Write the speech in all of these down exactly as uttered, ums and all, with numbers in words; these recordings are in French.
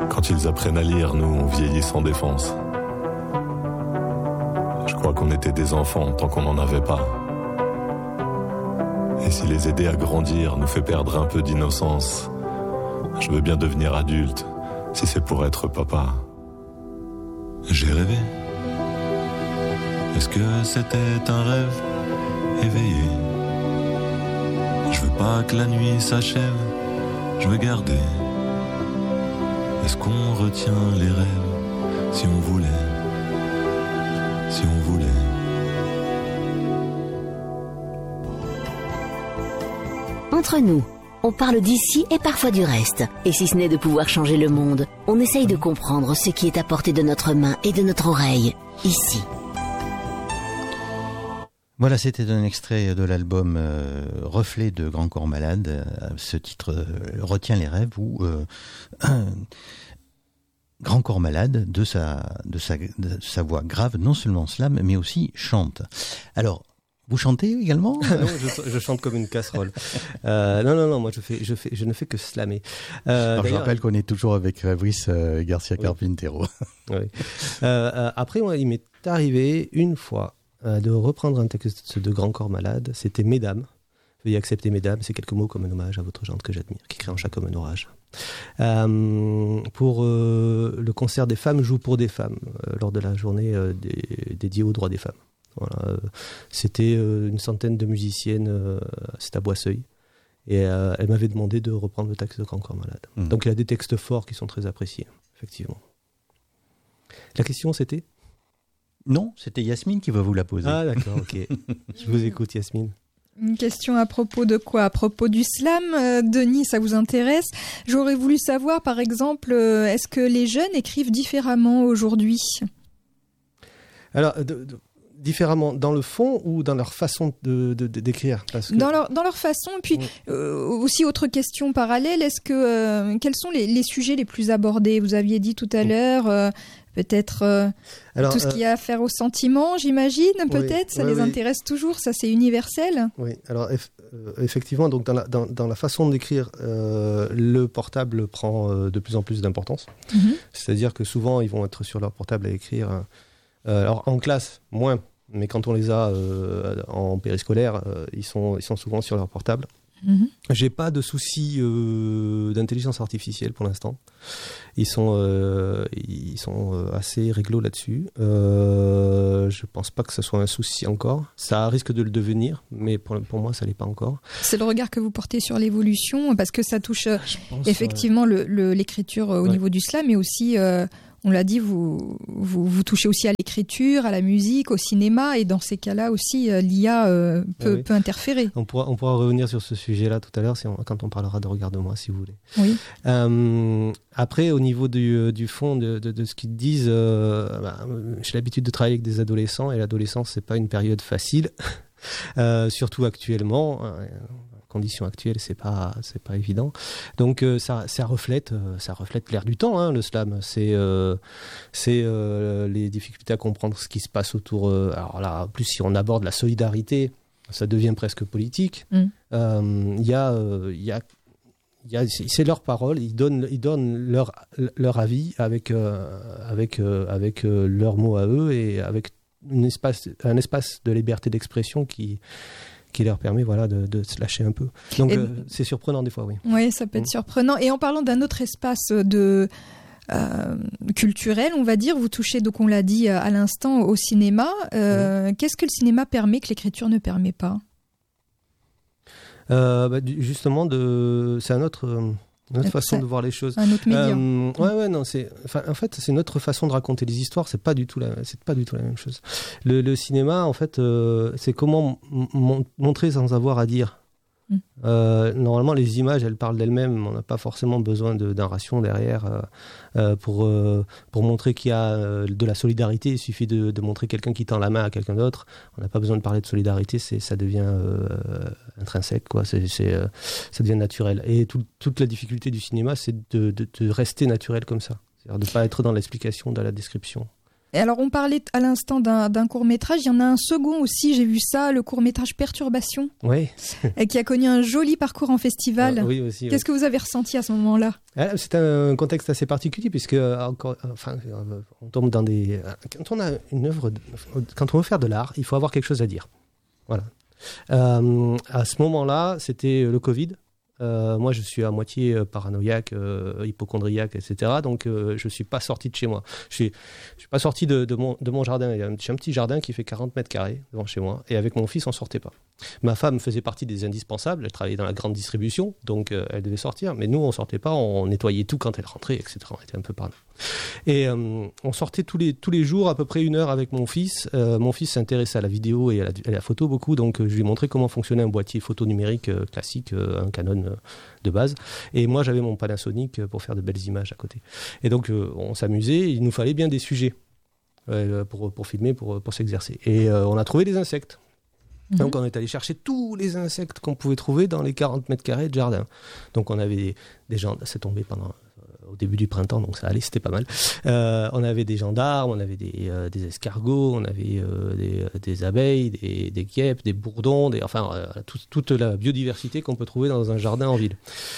Quand ils apprennent à lire, nous, on vieillit sans défense. Je crois qu'on était des enfants tant qu'on n'en avait pas. Et si les aider à grandir nous fait perdre un peu d'innocence, je veux bien devenir adulte, si c'est pour être papa. J'ai rêvé. Est-ce que c'était un rêve éveillé? Je veux pas que la nuit s'achève, je veux garder. Est-ce qu'on retient les rêves si on voulait, si on voulait? Entre nous, on parle d'ici et parfois du reste. Et si ce n'est de pouvoir changer le monde, on essaye de comprendre ce qui est à portée de notre main et de notre oreille, ici. Voilà, c'était un extrait de l'album euh, Reflet de Grand Corps Malade. Euh, ce titre euh, retient les rêves où euh, Grand Corps Malade, de sa, de, sa, de sa voix grave, non seulement slam, mais aussi chante. Alors, vous chantez également? Non, je, je chante comme une casserole. Euh, non, non, non, moi je, fais, je, fais, je ne fais que slammer. Euh, Alors, je rappelle qu'on est toujours avec Fabrice euh, Garcia Carpintero. Oui. oui. Euh, euh, après, moi, il m'est arrivé une fois euh, de reprendre un texte de Grand Corps Malade. C'était Mesdames. Veuillez accepter, Mesdames. C'est quelques mots comme un hommage à votre gendre que j'admire, qui crée en chaque homme un orage. Euh, pour euh, le concert des femmes joue pour des femmes, euh, lors de la journée euh, dé- dédiée aux droits des femmes. Voilà, euh, c'était euh, une centaine de musiciennes, euh, c'était à Boisseuil, et euh, elle m'avait demandé de reprendre le texte de Grand Corps Malade. Mmh. Donc il y a des textes forts qui sont très appréciés, effectivement. La question c'était ? Non, c'était Yasmine qui va vous la poser. Ah d'accord, ok. Je vous écoute, Yasmine. Une question à propos de quoi? À propos du slam, euh, Denis, ça vous intéresse? J'aurais voulu savoir, par exemple, euh, est-ce que les jeunes écrivent différemment aujourd'hui? Alors, de, de... différemment dans le fond ou dans leur façon de, de, de, d'écrire? Parce que... dans, leur, dans leur façon. Puis oui. euh, aussi, autre question parallèle, est-ce que, euh, quels sont les, les sujets les plus abordés? Vous aviez dit tout à oui. l'heure, euh, peut-être euh, Alors, tout ce euh... qui a à faire au sentiment, j'imagine, peut-être, oui. ça oui, les oui. intéresse toujours, ça c'est universel? Oui, alors eff- euh, effectivement, donc dans, la, dans, dans la façon d'écrire, euh, le portable prend euh, de plus en plus d'importance. Mm-hmm. C'est-à-dire que souvent, ils vont être sur leur portable à écrire... Euh, alors en classe, moins, mais quand on les a euh, en périscolaire, euh, ils, sont, ils sont souvent sur leur portable. Mmh. J'ai pas de soucis euh, d'intelligence artificielle pour l'instant. Ils sont, euh, ils sont assez réglo là-dessus. Euh, je pense pas que ce soit un souci encore. Ça risque de le devenir, mais pour, pour moi, ça l'est pas encore. C'est le regard que vous portez sur l'évolution, parce que ça touche pense, effectivement euh... le, le, l'écriture au ouais. niveau du slam, mais aussi... Euh, on l'a dit, vous, vous, vous touchez aussi à l'écriture, à la musique, au cinéma, et dans ces cas-là aussi, euh, l'I A euh, peut, oui. peut interférer. On pourra, on pourra revenir sur ce sujet-là tout à l'heure si on, quand on parlera de Regarde-moi, si vous voulez. Oui. Euh, après, au niveau du, du fond de, de, de ce qu'ils disent, euh, bah, j'ai l'habitude de travailler avec des adolescents, et l'adolescence, c'est pas une période facile, euh, surtout actuellement. Euh, conditions actuelles, c'est pas c'est pas évident. Donc euh, ça ça reflète euh, ça reflète l'air du temps, hein, le slam. C'est euh, c'est euh, les difficultés à comprendre ce qui se passe autour. Euh, alors là, en plus, si on aborde la solidarité, ça devient presque politique. Il mm. euh, y a il euh, y a il y a c'est leur parole. Ils donnent ils donnent leur leur avis avec euh, avec euh, avec euh, leurs mots à eux et avec une espace un espace de liberté d'expression qui qui leur permet voilà, de, de se lâcher un peu. Donc et, euh, c'est surprenant des fois, oui. Oui, ça peut être mmh. surprenant. Et en parlant d'un autre espace de, euh, culturel, on va dire, vous touchez, donc on l'a dit à l'instant, au cinéma. Euh, mmh. Qu'est-ce que le cinéma permet que l'écriture ne permet pas? euh, bah, Justement, de, c'est un autre... Euh... Notre façon de voir les choses. Un autre média. Euh, ouais, ouais, non, c'est, enfin, en fait, c'est notre façon de raconter les histoires. C'est pas du tout la, c'est pas du tout la même chose. Le, le cinéma, en fait, euh, c'est comment m- montrer sans avoir à dire. Mm. Euh, normalement, les images, elles parlent d'elles-mêmes. On n'a pas forcément besoin de, d'un ration derrière euh, euh, pour euh, pour montrer qu'il y a euh, de la solidarité. Il suffit de, de montrer quelqu'un qui tend la main à quelqu'un d'autre. On n'a pas besoin de parler de solidarité. C'est ça devient euh, intrinsèque, quoi. C'est, c'est euh, ça devient naturel. Et tout, toute la difficulté du cinéma, c'est de, de, de rester naturel comme ça. C'est-à-dire de pas être dans l'explication, dans la description. Et alors, on parlait à l'instant d'un, d'un court-métrage. Il y en a un second aussi, j'ai vu ça, le court-métrage Perturbation. Oui. Qui a connu un joli parcours en festival. Euh, oui, aussi. Qu'est-ce oui. que vous avez ressenti à ce moment-là ? Ah, c'est un contexte assez particulier, puisque encore, enfin, on tombe dans des... Quand on a une œuvre, quand on veut faire de l'art, il faut avoir quelque chose à dire. Voilà. Euh, à ce moment-là, c'était le Covid. Euh, moi, je suis à moitié paranoïaque, euh, hypochondriaque, et cetera. Donc, euh, je ne suis pas sorti de chez moi. Je suis, je suis pas sorti de, de, mon, de mon jardin. J'ai un, un petit jardin qui fait quarante mètres carrés devant chez moi. Et avec mon fils, on ne sortait pas. Ma femme faisait partie des indispensables. Elle travaillait dans la grande distribution, donc euh, elle devait sortir. Mais nous, on ne sortait pas. On nettoyait tout quand elle rentrait, et cetera. On était un peu parano. Et euh, on sortait tous les, tous les jours, à peu près une heure avec mon fils. Euh, mon fils s'intéressait à la vidéo et à la, à la photo beaucoup. Donc, euh, je lui ai montré comment fonctionnait un boîtier photo numérique euh, classique, euh, un Canon euh, de base. Et moi, j'avais mon Panasonic pour faire de belles images à côté. Et donc, euh, on s'amusait. Il nous fallait bien des sujets euh, pour, pour filmer, pour, pour s'exercer. Et euh, on a trouvé des insectes. Mmh. Donc, on est allé chercher tous les insectes qu'on pouvait trouver dans les quarante mètres carrés de jardin. Donc, on avait des, des gens... C'est tombé pendant... au début du printemps, donc ça allait, c'était pas mal. Euh, on avait des gendarmes, on avait des, euh, des escargots, on avait euh, des, des abeilles, des, des guêpes, des bourdons, des, enfin euh, tout, toute la biodiversité qu'on peut trouver dans un jardin en ville.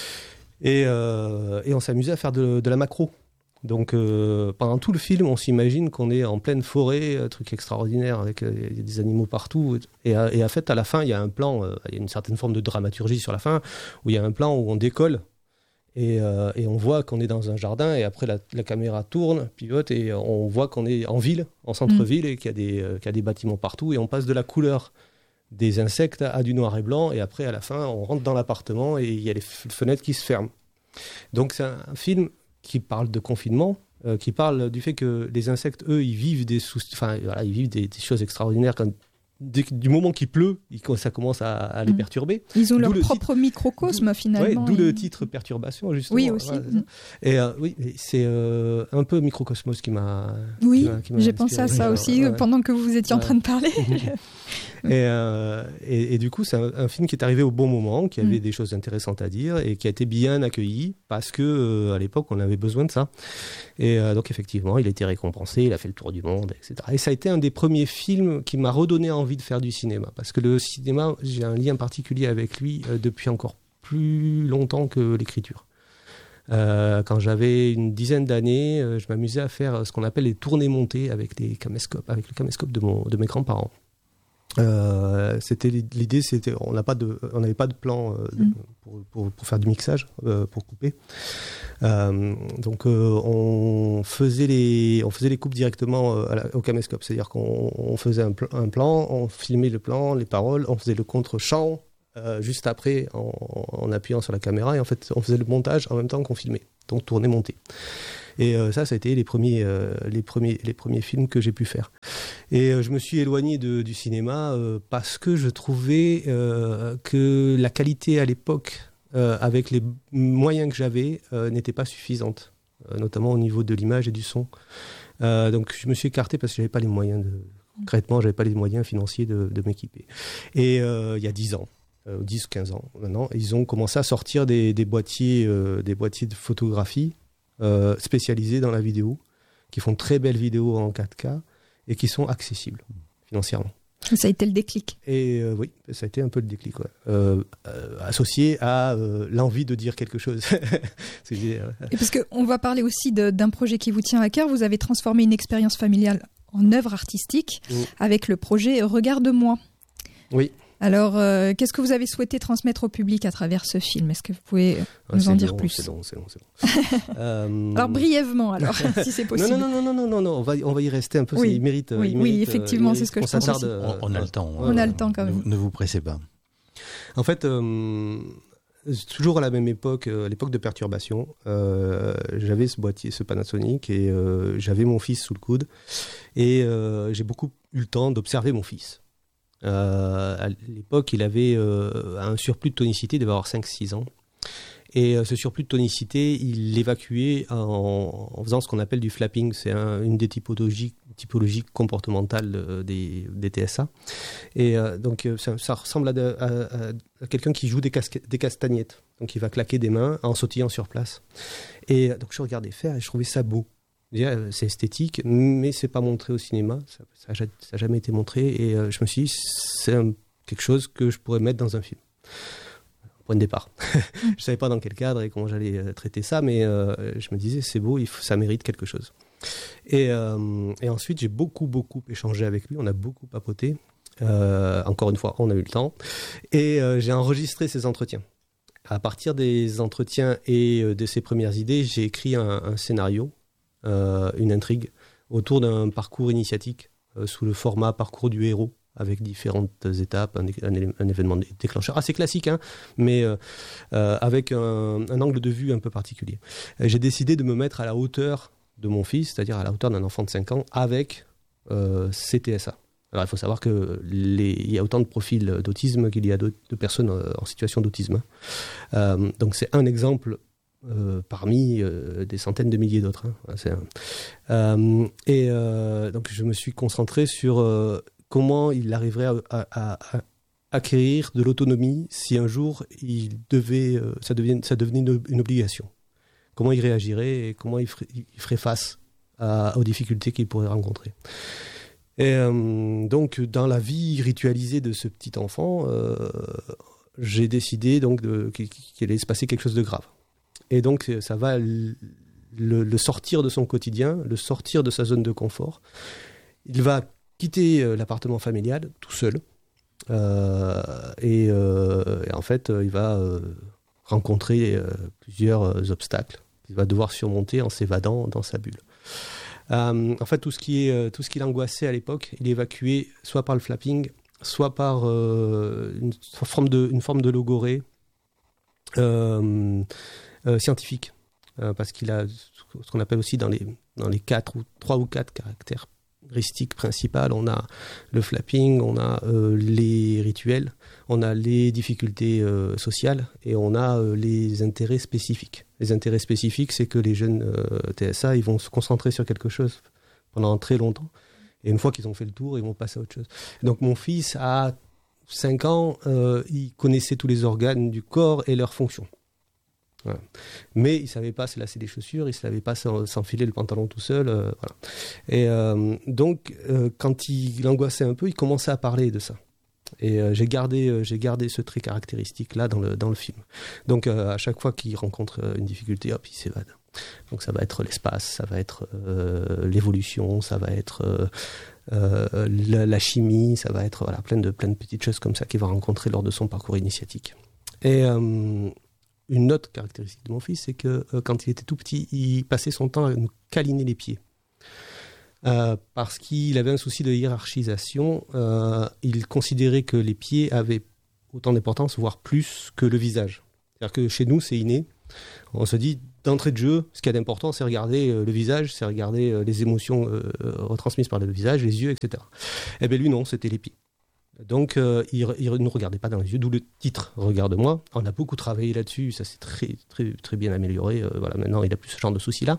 Et, euh, et on s'amusait à faire de, de la macro. Donc euh, pendant tout le film, on s'imagine qu'on est en pleine forêt, un truc extraordinaire avec euh, des animaux partout. Et, et en fait, à la fin, il y a un plan, euh, il y a une certaine forme de dramaturgie sur la fin, où il y a un plan où on décolle. Et, euh, et on voit qu'on est dans un jardin et après la, la caméra tourne, pivote et on voit qu'on est en ville, en centre-ville, et qu'il y a des, euh, qu'il y a des bâtiments partout et on passe de la couleur des insectes à du noir et blanc et après à la fin on rentre dans l'appartement et il y a les f- fenêtres qui se ferment. Donc c'est un, un film qui parle de confinement, euh, qui parle du fait que les insectes, eux, ils vivent des, sous- enfin, voilà, ils vivent des, des choses extraordinaires quand Dès, du moment qu'il pleut, ça commence à, à les perturber. Ils ont d'où leur le propre titre, microcosme, d'où, finalement. Ouais, d'où et... le titre Perturbation, justement. Oui, aussi. Voilà, et euh, oui, c'est euh, un peu Microcosmos qui m'a... Oui, qui m'a, qui m'a j'ai inspiré. pensé à ça ouais, aussi, ouais, pendant que vous étiez ouais. en train de parler. et, euh, et, et du coup, c'est un, un film qui est arrivé au bon moment, qui avait mm. des choses intéressantes à dire et qui a été bien accueilli parce que euh, à l'époque, on avait besoin de ça. Et euh, donc, effectivement, il a été récompensé, il a fait le tour du monde, et cetera. Et ça a été un des premiers films qui m'a redonné envie de faire du cinéma. Parce que le cinéma, j'ai un lien particulier avec lui euh, depuis encore plus longtemps que l'écriture. Euh, quand j'avais une dizaine d'années, euh, je m'amusais à faire ce qu'on appelle les tournées montées avec, les caméscopes, avec le caméscope de, mon, de mes grands-parents. Euh, c'était l'idée, c'était on n'a pas de, on n'avait pas de plan euh, de, mm. pour, pour, pour faire du mixage, euh, pour couper. Euh, donc euh, on faisait les, on faisait les coupes directement euh, à la, au caméscope, c'est-à-dire qu'on on faisait un, pl- un plan, on filmait le plan, les paroles, on faisait le contre-champ euh, juste après en, en appuyant sur la caméra et en fait on faisait le montage en même temps qu'on filmait, donc tourner, monter. Et euh, ça, ça a été les premiers, euh, les premiers, les premiers films que j'ai pu faire. Et euh, je me suis éloigné de, du cinéma euh, parce que je trouvais euh, que la qualité à l'époque, euh, avec les moyens que j'avais, euh, n'était pas suffisante, euh, notamment au niveau de l'image et du son. Euh, donc je me suis écarté parce que j'avais pas les moyens de, concrètement, j'avais pas les moyens financiers de, de m'équiper. Et euh, il y a dix ans. Euh, dix ou quinze ans maintenant, ils ont commencé à sortir des, des, boîtiers, euh, des boîtiers de photographie euh, spécialisés dans la vidéo, qui font très belles vidéos en quatre K et qui sont accessibles financièrement. Ça a été le déclic. Et euh, oui, ça a été un peu le déclic, ouais. euh, euh, associé à euh, l'envie de dire quelque chose. C'est, euh... Et parce qu'on va parler aussi de, d'un projet qui vous tient à cœur. Vous avez transformé une expérience familiale en œuvre artistique mmh. avec le projet Regarde-moi. Oui. Alors, euh, qu'est-ce que vous avez souhaité transmettre au public à travers ce film ? Est-ce que vous pouvez ah, nous en dire long, plus ? C'est long, c'est long, c'est long. euh... Alors, brièvement, alors, si c'est possible. Non, non, non, non, non, non, non, on va, on va y rester un peu. Oui, il mérite. Oui, il oui mérite, effectivement, il c'est ce que je pense aussi. On, on a le temps. On a le temps quand même. Ne, ne vous pressez pas. En fait, euh, toujours à la même époque, à euh, l'époque de Perturbation, euh, j'avais ce boîtier, ce Panasonic, et euh, j'avais mon fils sous le coude, et euh, j'ai beaucoup eu le temps d'observer mon fils. Euh, à l'époque, il avait euh, un surplus de tonicité, il devait avoir cinq six ans. Et euh, ce surplus de tonicité, il l'évacuait en, en faisant ce qu'on appelle du flapping. C'est un, une des typologies, typologies comportementales de, des, des T S A. Et euh, donc, ça, ça ressemble à, de, à, à quelqu'un qui joue des, casque, des castagnettes. Donc, il va claquer des mains en sautillant sur place. Et donc, je regardais faire et je trouvais ça beau. C'est esthétique, mais c'est pas montré au cinéma. Ça n'a jamais été montré. Et euh, je me suis dit, c'est un, quelque chose que je pourrais mettre dans un film. Point de départ. Je savais pas dans quel cadre et comment j'allais traiter ça, mais euh, je me disais, c'est beau, il faut, ça mérite quelque chose. Et, euh, et ensuite, j'ai beaucoup, beaucoup échangé avec lui. On a beaucoup papoté. Euh, encore une fois, on a eu le temps. Et euh, j'ai enregistré ces entretiens. À partir des entretiens et euh, de ses premières idées, j'ai écrit un, un scénario, euh, une intrigue, autour d'un parcours initiatique, euh, sous le format parcours du héros, avec différentes étapes, un, un, un événement déclencheur assez classique, hein, mais euh, euh, avec un, un angle de vue un peu particulier. Et j'ai décidé de me mettre à la hauteur de mon fils, c'est-à-dire à la hauteur d'un enfant de cinq ans, avec euh, C T S A. Alors il faut savoir qu'il y a autant de profils d'autisme qu'il y a de, de personnes en situation d'autisme. Euh, donc c'est un exemple euh, parmi euh, des centaines de milliers d'autres. Hein. C'est un... euh, et euh, donc je me suis concentré sur euh, comment il arriverait à, à, à acquérir de l'autonomie si un jour il devait, euh, ça, devienne, ça devenait une, une obligation. Comment il réagirait et comment il ferait, il ferait face à, aux difficultés qu'il pourrait rencontrer. Et euh, donc, dans la vie ritualisée de ce petit enfant, euh, j'ai décidé donc de, qu'il, qu'il allait se passer quelque chose de grave. Et donc, ça va le, le sortir de son quotidien, le sortir de sa zone de confort. Il va quitter l'appartement familial tout seul. Euh, et, euh, et en fait, il va euh, rencontrer euh, plusieurs obstacles qu'il va devoir surmonter en s'évadant dans sa bulle. Euh, en fait, tout ce qui est, tout ce qui l'angoissait à l'époque, il est évacué soit par le flapping, soit par euh, une forme de, une forme de logorée euh, euh, scientifique, euh, parce qu'il a ce qu'on appelle aussi dans les dans les quatre ou trois ou quatre caractéristiques principales. On a le flapping, on a euh, les rituels, on a les difficultés euh, sociales et on a euh, les intérêts spécifiques. Les intérêts spécifiques, c'est que les jeunes euh, T S A, ils vont se concentrer sur quelque chose pendant très longtemps. Et une fois qu'ils ont fait le tour, ils vont passer à autre chose. Donc mon fils, à cinq ans, euh, il connaissait tous les organes du corps et leurs fonctions. Voilà. Mais il ne savait pas se lasser les chaussures, il ne savait pas s'enfiler le pantalon tout seul. Euh, voilà. Et euh, donc, euh, quand il angoissait un peu, il commençait à parler de ça. Et euh, j'ai gardé, euh, j'ai gardé ce trait caractéristique-là dans le, dans le film. Donc, euh, à chaque fois qu'il rencontre une difficulté, hop, il s'évade. Donc, ça va être l'espace, ça va être euh, l'évolution, ça va être euh, euh, la, la chimie, ça va être voilà, plein, de, plein de petites choses comme ça qu'il va rencontrer lors de son parcours initiatique. Et euh, une autre caractéristique de mon fils, c'est que euh, quand il était tout petit, il passait son temps à nous câliner les pieds. Euh, parce qu'il avait un souci de hiérarchisation. Euh, il considérait que les pieds avaient autant d'importance, voire plus que le visage. C'est-à-dire que chez nous, c'est inné. On se dit, d'entrée de jeu, ce qui est d'important, c'est regarder euh, le visage, c'est regarder euh, les émotions euh, retransmises par le visage, les yeux, et cetera. Eh bien lui, non, c'était les pieds. Donc, euh, il ne nous regardait pas dans les yeux, d'où le titre « Regarde-moi ». On a beaucoup travaillé là-dessus, ça s'est très, très, très bien amélioré. Euh, voilà, maintenant, il n'a plus ce genre de soucis-là.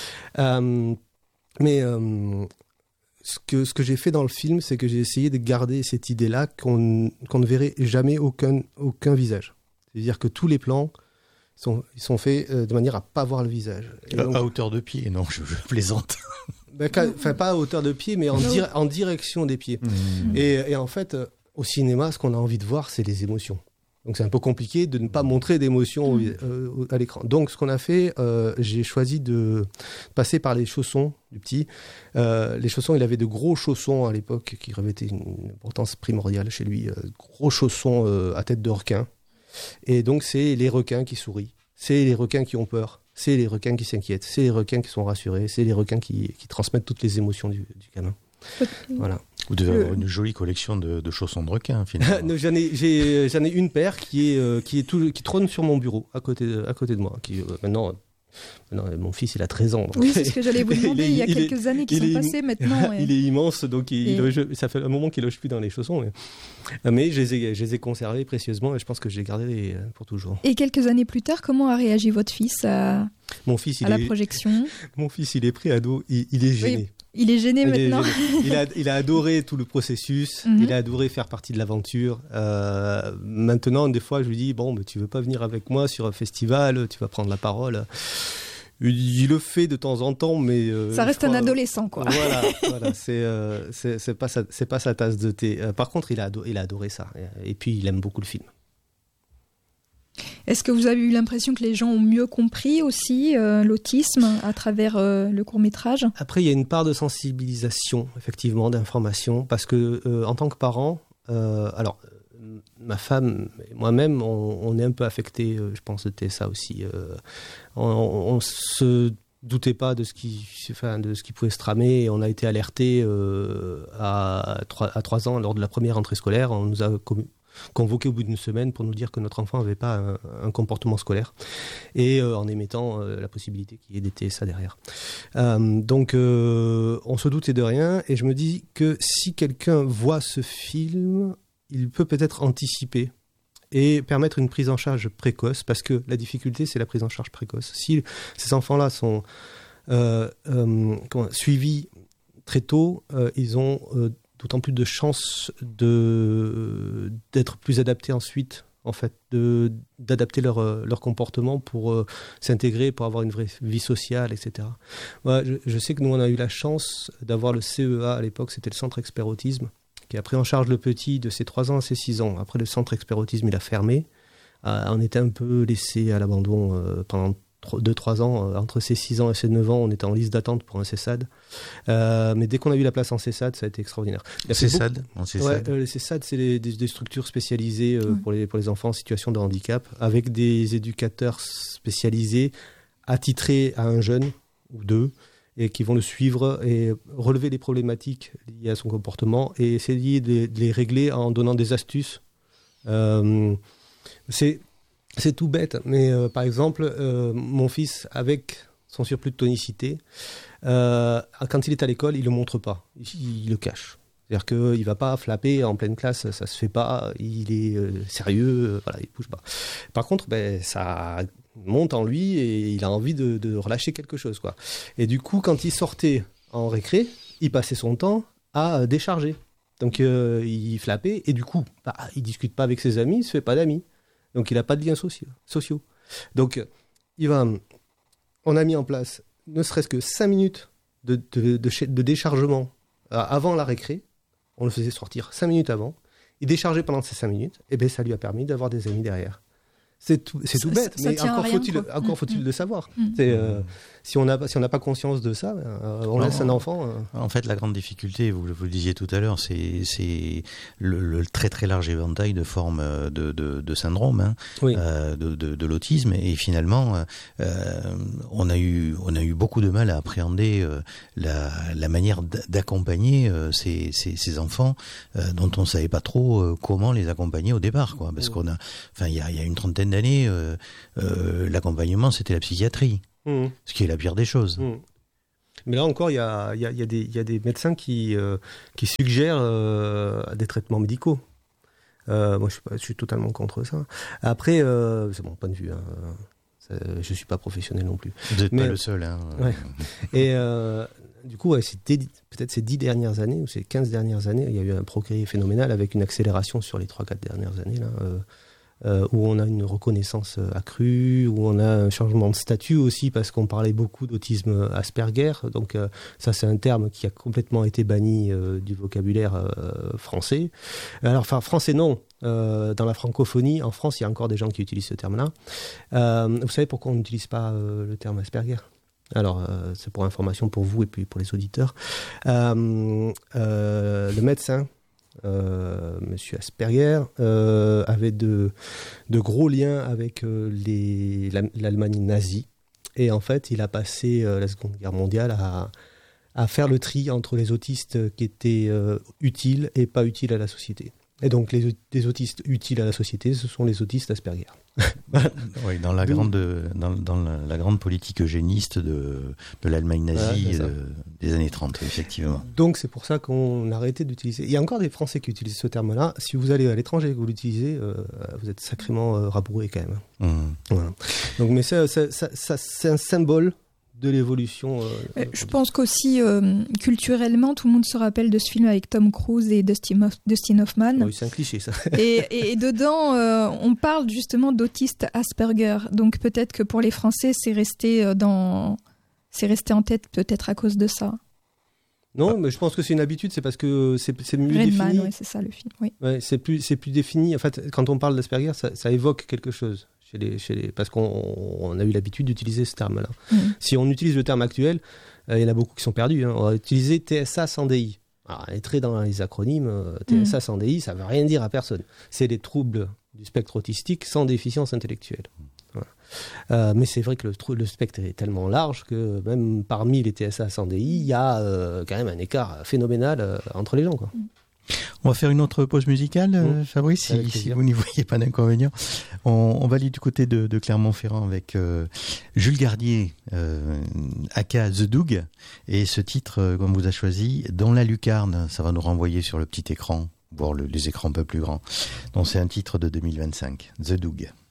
Euh, Mais euh, ce que, ce que j'ai fait dans le film, c'est que j'ai essayé de garder cette idée-là qu'on, qu'on ne verrait jamais aucun, aucun visage. C'est-à-dire que tous les plans sont, ils sont faits de manière à ne pas voir le visage. Et donc, à hauteur de pied, non, je, je plaisante. Ben, enfin, pas à hauteur de pied, mais en, dir- en direction des pieds. Mmh. Et, et en fait, au cinéma, ce qu'on a envie de voir, c'est les émotions. Donc c'est un peu compliqué de ne pas montrer d'émotions mmh. euh, à l'écran. Donc ce qu'on a fait, euh, j'ai choisi de passer par les chaussons du petit. Euh, les chaussons, il avait de gros chaussons à l'époque qui revêtaient une importance primordiale chez lui. Euh, gros chaussons euh, à tête de requin. Et donc c'est les requins qui sourient. C'est les requins qui ont peur. C'est les requins qui s'inquiètent. C'est les requins qui sont rassurés. C'est les requins qui, qui transmettent toutes les émotions du, du gamin. Voilà. Vous devez avoir une jolie collection de, de chaussons de requin, finalement. j'en, ai, j'ai, j'en ai une paire qui, est, euh, qui, est tout, qui trône sur mon bureau, à côté de, à côté de moi. Qui, euh, maintenant, maintenant, mon fils, il a treize ans. Donc. Oui, c'est ce que j'allais vous demander. Il, est, il y a il quelques est, années qui sont im... passées maintenant. Et... il est immense, donc il, et... il loge, ça fait un moment qu'il ne loge plus dans les chaussons. Mais, mais je, les ai, je les ai conservés précieusement et je pense que je les garderai pour toujours. Et quelques années plus tard, comment a réagi votre fils à, mon fils, il à est... la projection? Mon fils, il est pris ado, il, il est gêné. Oui. Il est gêné il maintenant. Est gêné. Il, a, il a adoré tout le processus, mm-hmm. il a adoré faire partie de l'aventure. Euh, maintenant, des fois, je lui dis, bon, mais tu veux pas venir avec moi sur un festival, tu vas prendre la parole. Il le fait de temps en temps, mais... Euh, ça reste crois, un adolescent, quoi. Voilà, voilà c'est, euh, c'est, c'est, pas sa, c'est pas sa tasse de thé. Euh, par contre, il a, adoré, il a adoré ça. Et puis, il aime beaucoup le film. Est-ce que vous avez eu l'impression que les gens ont mieux compris aussi euh, l'autisme à travers euh, le court-métrage ? Après, il y a une part de sensibilisation, effectivement, d'information. Parce que, euh, en tant que parent, euh, alors... ma femme et moi-même, on, on est un peu affectés, euh, je pense, de T S A aussi. Euh, on ne se doutait pas de ce, qui, enfin, de ce qui pouvait se tramer. Et on a été alertés euh, à, à trois ans, lors de la première rentrée scolaire. On nous a com- convoqués au bout d'une semaine pour nous dire que notre enfant n'avait pas un, un comportement scolaire. Et euh, en émettant euh, la possibilité qu'il y ait des T S A derrière. Euh, donc, euh, on se doutait de rien. Et je me dis que si quelqu'un voit ce film... il peut peut-être anticiper et permettre une prise en charge précoce, parce que la difficulté, c'est la prise en charge précoce. Si ces enfants-là sont euh, euh, comment, suivis très tôt, euh, ils ont euh, d'autant plus de chances de, d'être plus adaptés ensuite, en fait, de, d'adapter leur, leur comportement pour euh, s'intégrer, pour avoir une vraie vie sociale, et cetera. Ouais, je, je sais que nous, on a eu la chance d'avoir le C E A à l'époque, c'était le Centre Expert Autisme, qui a pris en charge le petit de ses trois ans à ses six ans. Après, le centre Expert Autisme, il a fermé. Euh, on était un peu laissé à l'abandon euh, pendant deux trois ans. Euh, entre ses six ans et ses neuf ans, on était en liste d'attente pour un C S A D. Euh, mais dès qu'on a eu la place en C S A D, ça a été extraordinaire. C S A D beaucoup... ouais, euh, Les C S A D, c'est les, des, des structures spécialisées euh, mmh. pour, les, pour les enfants en situation de handicap, avec des éducateurs spécialisés, attitrés à un jeune ou deux, et qui vont le suivre et relever les problématiques liées à son comportement et essayer de les, de les régler en donnant des astuces. Euh, c'est, c'est tout bête, mais euh, par exemple, euh, mon fils, avec son surplus de tonicité, euh, quand il est à l'école, il ne le montre pas, il, il le cache. C'est-à-dire qu'il ne va pas flapper en pleine classe, ça ne se fait pas, il est euh, sérieux, euh, voilà, il ne bouge pas. Par contre, ben, ça... monte en lui et il a envie de, de relâcher quelque chose, quoi. Et du coup, quand il sortait en récré, il passait son temps à décharger. Donc euh, il flappait et du coup, bah, il discute pas avec ses amis, il se fait pas d'amis. Donc il n'a pas de liens sociaux. sociaux. Donc il va, on a mis en place ne serait-ce que cinq minutes de, de, de, de déchargement avant la récré. On le faisait sortir cinq minutes avant. Il déchargeait pendant ces cinq minutes et ben ça lui a permis d'avoir des amis derrière. C'est tout, c'est tout bête, ça, ça mais encore rien, faut-il, encore mmh, faut-il mmh. le savoir. Mmh. C'est, euh, si on n'a si on n'a pas conscience de ça, euh, on non, laisse un enfant. Euh... En fait, la grande difficulté, vous, vous le disiez tout à l'heure, c'est, c'est le, le très très large éventail de formes de, de, de syndrome, hein, oui. euh, de, de, de l'autisme, et finalement, euh, on a eu on a eu beaucoup de mal à appréhender euh, la, la manière d'accompagner euh, ces, ces, ces enfants euh, dont on savait pas trop euh, comment les accompagner au départ, quoi, parce mmh. qu'on a, enfin, il y a, y a une trentaine d'années, euh, euh, l'accompagnement, c'était la psychiatrie, mmh. ce qui est la pire des choses. Mmh. Mais là encore, il y a, y, a, y, a y a des médecins qui, euh, qui suggèrent euh, des traitements médicaux. Euh, moi, je suis, pas, je suis totalement contre ça. Après, euh, c'est mon point de vue. Hein. Ça, je ne suis pas professionnel non plus. Vous n'êtes pas le seul. Hein. Ouais. Et euh, du coup, ouais, c'était peut-être ces dix dernières années ou ces quinze dernières années, il y a eu un progrès phénoménal avec une accélération sur les trois quatre dernières années, là, euh, euh, où on a une reconnaissance accrue, où on a un changement de statut aussi, parce qu'on parlait beaucoup d'autisme Asperger. Donc euh, ça, c'est un terme qui a complètement été banni euh, du vocabulaire euh, français. Alors, enfin, français non. Euh, dans la francophonie, en France, il y a encore des gens qui utilisent ce terme-là. Euh, vous savez pourquoi on n'utilise pas euh, le terme Asperger ? Alors, euh, c'est pour information pour vous et puis pour les auditeurs. Euh, euh, le médecin, euh, Monsieur Asperger, euh, avait de, de gros liens avec euh, les, la, l'Allemagne nazie. Et en fait, il a passé euh, la Seconde Guerre mondiale à, à faire le tri entre les autistes qui étaient euh, utiles et pas utiles à la société. Et donc, les, les autistes utiles à la société, ce sont les autistes Asperger. Oui, dans la grande, dans, dans la, la grande politique eugéniste de, de l'Allemagne nazie ouais, euh, des années trente, effectivement. Donc, c'est pour ça qu'on a arrêté d'utiliser. Il y a encore des Français qui utilisent ce terme-là. Si vous allez à l'étranger et que vous l'utilisez, euh, vous êtes sacrément euh, rabourré quand même. Mmh. Voilà. Donc, mais ça, ça, ça, ça, c'est un symbole de l'évolution. Euh, je pense qu'aussi, euh, culturellement, tout le monde se rappelle de ce film avec Tom Cruise et Dustin, Hoff- Dustin Hoffman. Oui, c'est un cliché, ça. et, et, et dedans, euh, on parle justement d'autiste Asperger. Donc peut-être que pour les Français, c'est resté, dans... c'est resté en tête peut-être à cause de ça. Non, ah. mais je pense que c'est une habitude, c'est parce que c'est, c'est mieux Redman, défini. Oui, c'est ça le film. Oui. Ouais, c'est plus, c'est plus défini. En fait, quand on parle d'Asperger, ça, ça évoque quelque chose. Chez les, chez les, parce qu'on on a eu l'habitude d'utiliser ce terme-là. Mmh. Si on utilise le terme actuel, euh, il y en a beaucoup qui sont perdus. Hein. On va utiliser T S A sans D I. Alors, on est très dans les acronymes. Euh, T S A mmh. sans D I, ça ne veut rien dire à personne. C'est des troubles du spectre autistique sans déficience intellectuelle. Voilà. Euh, mais c'est vrai que le, le spectre est tellement large que même parmi les T S A sans D I, il y a euh, quand même un écart phénoménal euh, entre les gens, quoi. Mmh. On va faire une autre pause musicale, mmh. Fabrice, si, si vous n'y voyez pas d'inconvénient. On, on va aller du côté de, de Clermont-Ferrand avec euh, Jules Gardier, euh, aka The Doug, et ce titre, euh, comme vous a choisi, Dans la lucarne. Ça va nous renvoyer sur le petit écran, voire le, les écrans un peu plus grands. Donc c'est un titre de deux mille vingt-cinq, The Doug.